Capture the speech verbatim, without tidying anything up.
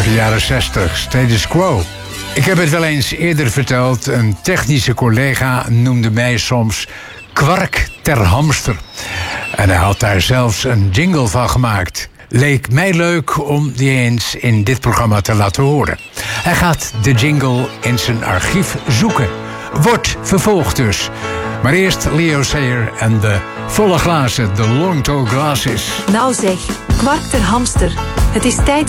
de jaren zestig, status quo. Ik heb het wel eens eerder verteld. Een technische collega noemde mij soms kwark ter hamster. En hij had daar zelfs een jingle van gemaakt. Leek mij leuk om die eens in dit programma te laten horen. Hij gaat de jingle in zijn archief zoeken. Wordt vervolgd dus. Maar eerst Leo Sayer en de volle glazen, de long tall glasses. Nou zeg, kwark ter hamster. Het is tijd